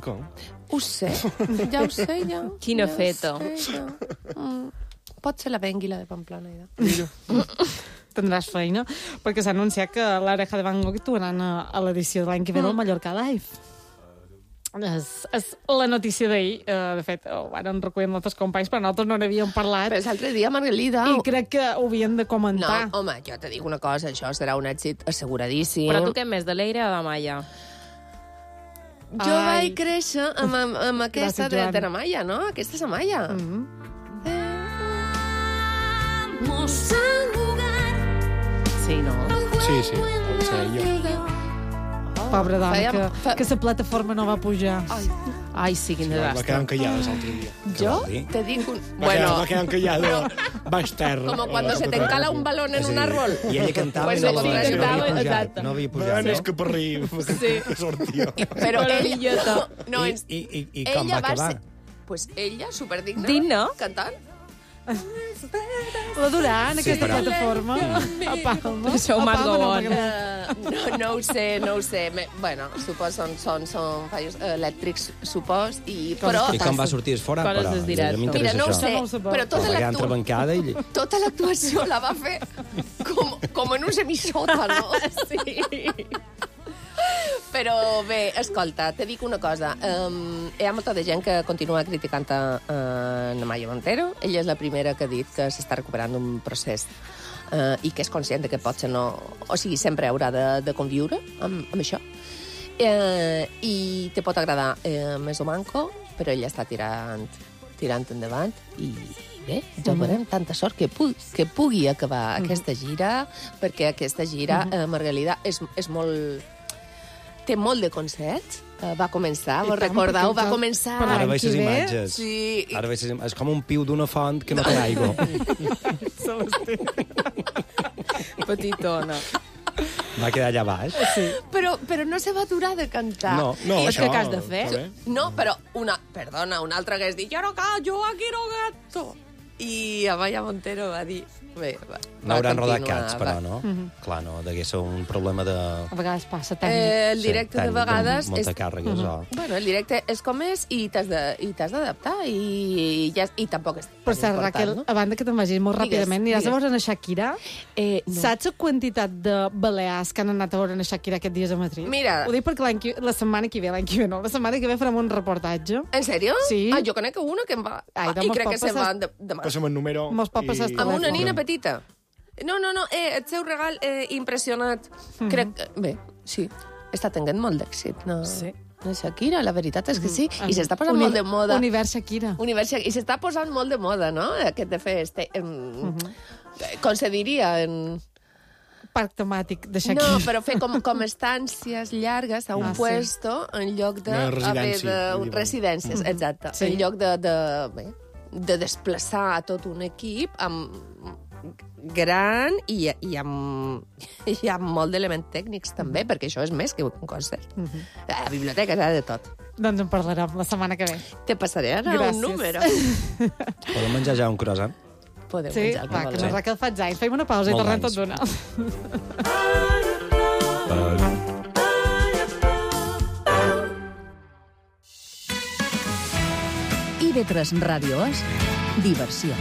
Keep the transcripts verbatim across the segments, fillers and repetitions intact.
com? Ho sé, ja ho sé, ja. Quina ja feta. Sé, ja. Mm. Pot ser la Benguila de Pamplona, ja. Mira. Tindràs feina, perquè s'ha anunciat que l'Oreja de Van Gogh tornaran a, a l'edició de l'any que ve del Mallorca Live. És, és la notícia d'ahir. Uh, de fet, ho van recollir moltes companys, però nosaltres no n'havíem parlat. Però l'altre dia, Margalida... I crec que ho havien de No, comentar. home, jo te dic una cosa, això serà un èxit asseguradíssim. Però tu què més, de l'Eire o de Maya? Jo Ai. vaig créixer amb, amb, amb aquesta Gràcies, de, Joan. de la Maya, no? Aquesta és la Maya. Mm -hmm. Sí, no? Sí, sí, ho sé jo. Pobra dona, Fèiem- que, fe- que la plataforma no va pujar. Ai, Ai, sí, quin Va desastre. quedar encallada l'altre dia. jo vol dir? te dic un... Va quedar, va quedar encallada baix terra. Como cuando se te encala un balón en És a un dir, árbol. I ella cantava Pues i no, lo la- contrario. no havia pujat. Exacte. No havia pujat, Bueno, és no? que per arriba Sí. que sortia. Però ella... Meravellota. No, I, ens- i, i, I com ella va acabar? ser... Pues ella, superdigna. Digna. Cantant. La Duran, Sí, aquesta però- plataforma. A Palma. Això ho A mas Palma, no, gobon. perquè- Uh, no, no ho sé, no ho sé. Me, bueno, supos són, són, són fallos elèctrics, supos, i, però... I com va sortir fora? Coses Però, es diran. ja Mira, m'interessa no ho això. sé, No ho sé, però tota Però va quedar l'actu- entrebancada i... tota l'actuació la va fer com, com en un semisòtano. Sí. Però bé, escolta, te dic una cosa. Um, hi ha molta de gent que continua criticant a, a Maya Montero. Ella és la primera que ha dit que s'està recuperant d'un procés uh, i que és conscient de que potser no... O sigui, sempre haurà de, de conviure amb, amb això. Uh, I te pot agradar uh, més o manco, però ella està tirant, tirant endavant i... Bé, ja Mhm. veurem, tanta sort que, pu que pugui acabar aquesta gira, perquè aquesta gira, Mhm. eh, Margalida, és, és molt... té molt de concerts. Uh, va començar, I vos tant, recordeu? perquè Va ja- començar... per Ara l'any veig que les ve, imatges. Sí. Ara veig les imatges. És com un piu d'una font que no té aigua. Petitona. Va quedar allà baix. Sí. Però, però no se va aturar de cantar. No, No, És això... que què has de fer? està bé. No, però una... Perdona, una altra hagués dit, jo no cal, jo aquí no gato. I Amaya Montero va dir... Bé, va, No va hauran rodat continuar, cats, va. però, no? Clar, no, degué ser un problema de... A vegades passa tècnic. Eh, el directe Sí, de tècnic, vegades... Molta és- càrregues, o... Bueno, el directe és com és i t'has de- i t'has d'adaptar i, i, ja, i tampoc és Per tan cert, important, Raquel, no? a banda que te'n vagis molt Digues, ràpidament, aniràs a digues. veure a Shakira? Eh, no. Saps la quantitat de balears que han anat a veure a Shakira aquest dies a Madrid? Mira. Ho dic perquè l'any que, la setmana que ve, l'any que ve no, la setmana que ve farem un reportatge. En sèrio? Sí. Ah, jo conec una que em va... Ai, ah, doncs I mos crec pot que se'n passar- van de, demà. Passa'm el número... Mos pot passar i- el Amb una telèfon. nina petita. No, no, no, eh, el seu regal eh, impressionat. Mhm. Crec que... Bé, sí, està tenint molt d'èxit. No? Sí. No, Shakira, la veritat és que sí. Mhm. I s'està posant Uni- molt de moda. Univers Shakira. Univers Shakira. I s'està posant molt de moda, no? Aquest de fer... Este, em, Mhm. Com se diria? En... Parc temàtic de Shakira. No, però fer com, com estàncies llargues a un Ah, sí. puesto en lloc de... Una haver residència, de vull dir, residències, Mhm. exacte. Sí. En lloc de, de, bé, de desplaçar a tot un equip amb gran i, i, amb, i amb molt d'elements tècnics també, perquè això és més que un concert. Mhm. A la biblioteca hi ha de tot. Doncs en parlarem la setmana que ve. Te passaré ara Gràcies. un número. Podem menjar ja un croissant? Podeu Sí, menjar el va, que que no Sí. Raquel faig anys. Fem una pausa i Molt tornem d'anys. tot d'una. I ve tres Ràdio és diversió.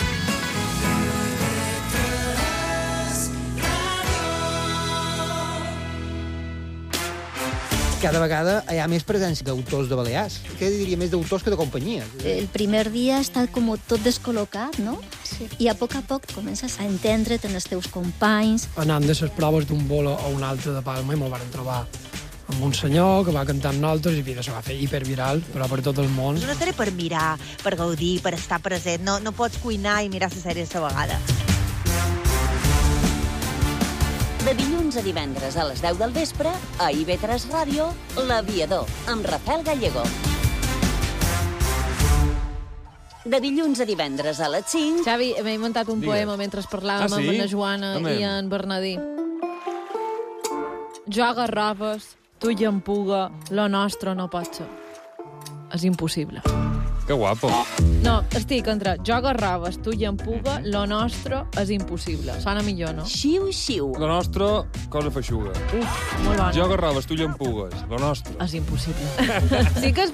Cada vegada hi ha més presència d'autors de Balears. Què diria, més d'autors que de companyies. El primer dia està com tot descol·locat, no? Sí. I a poc a poc comences a entendre't en els teus companys. Anant de les proves d'un bolo a un altre de Palma i me'l van trobar amb un senyor que va cantar amb nosaltres i vida, se va fer hiperviral, però per tot el món. És una sèrie per mirar, per gaudir, per estar present. No, no pots cuinar i mirar la sèrie a la vegada. De dilluns a divendres a les deu del vespre, a I V tres Ràdio, L'Aviador, amb Rafael Gallego. De dilluns a divendres a les cinc... Xavi, m'he muntat un Digues. poema mentre parlàvem Ah, sí? amb la Joana Amén. i en Bernadí. Jo garrofes, tu i en puga, lo nostre no pot ser. És impossible. Que guapo. No, estic entre jo garrofes, tu i en puga, lo nostre és impossible. Sona millor, no? Xiu, xiu. Lo nostre, cosa feixuga. Uf, molt bona. Jo garrobes, tu llampugues. Lo nostre. És impossible. Sí que és